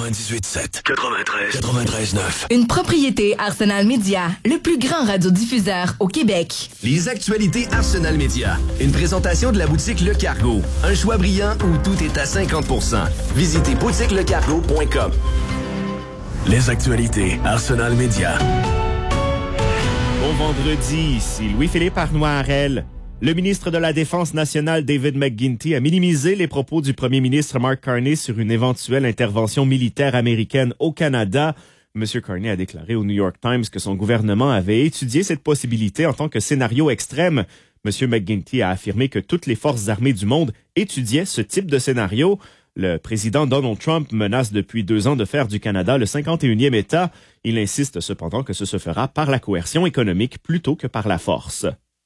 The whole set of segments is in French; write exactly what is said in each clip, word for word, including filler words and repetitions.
quatre-vingt-dix-huit sept, quatre-vingt-treize, quatre-vingt-treize neuf. Une propriété Arsenal Média, le plus grand radiodiffuseur au Québec. Les actualités Arsenal Média. Une présentation de la boutique Le Cargo. Un choix brillant où tout est à cinquante pour cent. Visitez boutique le cargo point com. Les actualités Arsenal Média. Bon vendredi, ici Louis-Philippe Arnoirel. Le ministre de la Défense nationale, David McGuinty, a minimisé les propos du premier ministre Mark Carney sur une éventuelle intervention militaire américaine au Canada. M. Carney a déclaré au New York Times que son gouvernement avait étudié cette possibilité en tant que scénario extrême. M. McGuinty a affirmé que toutes les forces armées du monde étudiaient ce type de scénario. Le président Donald Trump menace depuis deux ans de faire du Canada le cinquante et unième État. Il insiste cependant que ce se fera par la coercion économique plutôt que par la force.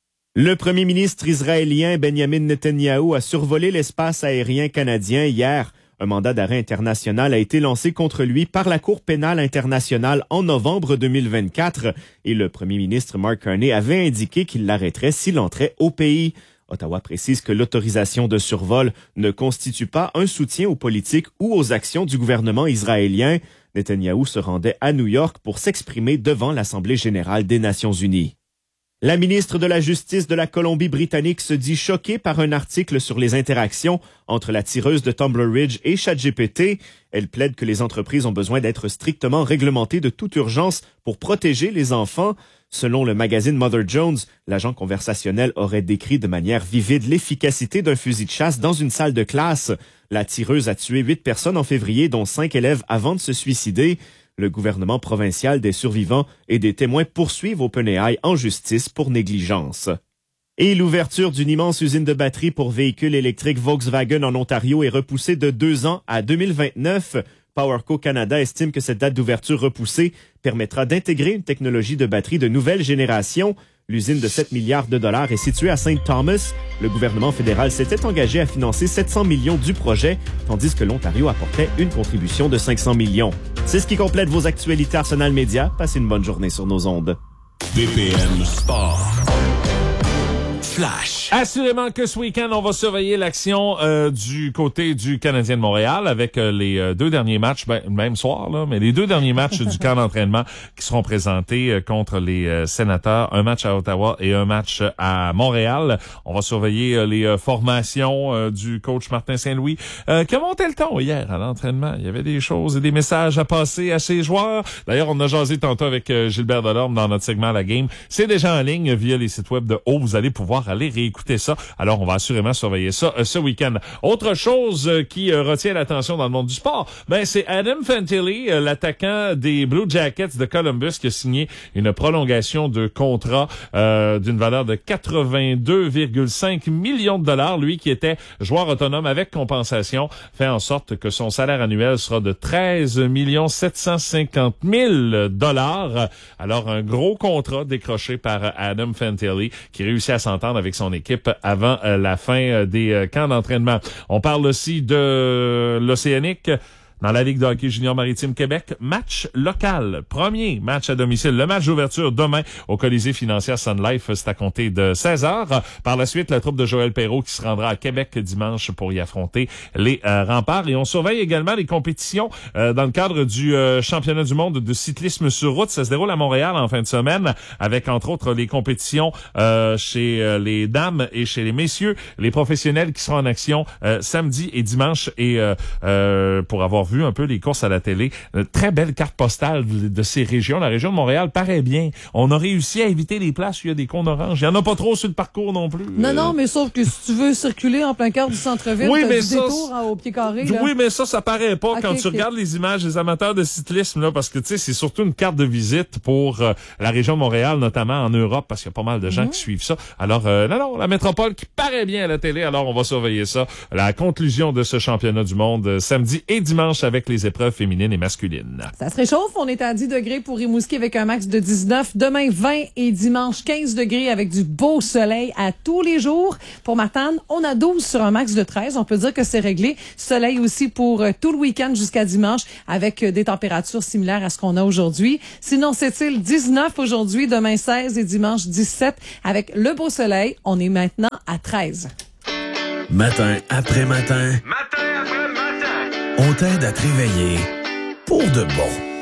Le premier ministre israélien Benjamin Netanyahou a survolé l'espace aérien canadien hier. Un mandat d'arrêt international a été lancé contre lui par la Cour pénale internationale en novembre deux mille vingt-quatre et le premier ministre Mark Carney avait indiqué qu'il l'arrêterait s'il entrait au pays. Ottawa précise que l'autorisation de survol ne constitue pas un soutien aux politiques ou aux actions du gouvernement israélien. Netanyahou se rendait à New York pour s'exprimer devant l'Assemblée générale des Nations unies. La ministre de la Justice de la Colombie-Britannique se dit choquée par un article sur les interactions entre la tireuse de Tumbler Ridge et ChatGPT. Elle plaide que les entreprises ont besoin d'être strictement réglementées de toute urgence pour protéger les enfants. Selon le magazine Mother Jones, l'agent conversationnel aurait décrit de manière vivide l'efficacité d'un fusil de chasse dans une salle de classe. La tireuse a tué huit personnes en février, dont cinq élèves avant de se suicider. Le gouvernement provincial, des survivants et des témoins poursuivent OpenAI en justice pour négligence. Et l'ouverture d'une immense usine de batteries pour véhicules électriques Volkswagen en Ontario est repoussée de deux ans à deux mille vingt-neuf. PowerCo Canada estime que cette date d'ouverture repoussée permettra d'intégrer une technologie de batterie de nouvelle génération. L'usine de sept milliards de dollars est située à Saint Thomas. Le gouvernement fédéral s'était engagé à financer sept cents millions du projet, tandis que l'Ontario apportait une contribution de cinq cents millions. C'est ce qui complète vos actualités Arsenal Média. Passez une bonne journée sur nos ondes. B P M Sport. Flash. Assurément que ce week-end, on va surveiller l'action euh, du côté du Canadien de Montréal avec euh, les euh, deux derniers matchs, ben, même soir, là, mais les deux derniers matchs du camp d'entraînement qui seront présentés euh, contre les euh, Sénateurs. Un match à Ottawa et un match à Montréal. On va surveiller euh, les euh, formations euh, du coach Martin Saint-Louis euh, qui a monté le ton hier à l'entraînement. Il y avait des choses et des messages à passer à ses joueurs. D'ailleurs, on a jasé tantôt avec euh, Gilbert Delorme dans notre segment La Game. C'est déjà en ligne via les sites web de O. Vous allez pouvoir aller réécouter ça. Alors, on va assurément surveiller ça euh, ce week-end. Autre chose euh, qui euh, retient l'attention dans le monde du sport, ben c'est Adam Fantilli, euh, l'attaquant des Blue Jackets de Columbus, qui a signé une prolongation de contrat euh, d'une valeur de quatre-vingt-deux virgule cinq millions de dollars. Lui qui était joueur autonome avec compensation, fait en sorte que son salaire annuel sera de treize millions sept cent cinquante mille dollars. Alors, un gros contrat décroché par Adam Fantilli qui réussit à s'entendre avec son équipe avant euh, la fin euh, des euh, camps d'entraînement. On parle aussi de l'Océanique. Dans la Ligue de hockey junior maritime Québec, match local. Premier match à domicile. Le match d'ouverture demain au Colisée financière Sun Life, c'est à compter de seize heures. Par la suite, la troupe de Joël Perreault qui se rendra à Québec dimanche pour y affronter les euh, remparts. Et on surveille également les compétitions euh, dans le cadre du euh, championnat du monde de cyclisme sur route. Ça se déroule à Montréal en fin de semaine avec, entre autres, les compétitions euh, chez euh, les dames et chez les messieurs. Les professionnels qui seront en action euh, samedi et dimanche. Et euh, euh, pour avoir vu un peu les courses à la télé. Une très belle carte postale de, de ces régions. La région de Montréal paraît bien. On a réussi à éviter les places où il y a des cônes oranges. Il n'y en a pas trop sur le parcours non plus. Non, euh... non, mais sauf que si tu veux circuler en plein cœur du centre-ville, oui, t'as mais du ça, détour hein, au pied carré. Là. Oui, mais ça, ça paraît pas okay, quand tu okay. regardes les images des amateurs de cyclisme, là, parce que, tu sais, c'est surtout une carte de visite pour euh, la région de Montréal, notamment en Europe, parce qu'il y a pas mal de gens mm-hmm. qui suivent ça. Alors, euh, non, non, la métropole qui paraît bien à la télé, alors on va surveiller ça. La conclusion de ce championnat du monde euh, samedi et dimanche avec les épreuves féminines et masculines. Ça se réchauffe. On est à dix degrés pour Rimouski avec un max de dix-neuf. Demain, vingt et dimanche, quinze degrés avec du beau soleil à tous les jours. Pour Matane, on a douze sur un max de treize. On peut dire que c'est réglé. Soleil aussi pour euh, tout le week-end jusqu'à dimanche avec euh, des températures similaires à ce qu'on a aujourd'hui. Sinon, c'est-il dix-neuf aujourd'hui, demain seize et dimanche dix-sept avec le beau soleil. On est maintenant à treize. Matin après matin. Matin après matin. On t'aide à te réveiller. pour de bon.